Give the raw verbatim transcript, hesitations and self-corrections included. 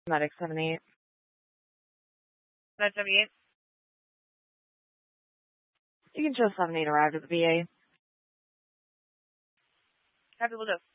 Medic seven eight. Med seventy-eight. You can show seven eight arrived at the V A. Happy, will do.